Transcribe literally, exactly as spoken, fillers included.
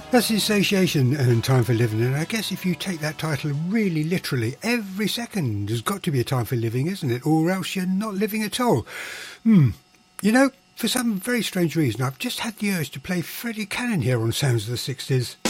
That's the Association and Time for Living, and I guess if you take that title really literally, every second has got to be a time for living, isn't it? Or else you're not living at all. Hmm. You know, for some very strange reason, I've just had the urge to play Freddie Cannon here on Sounds of the sixties.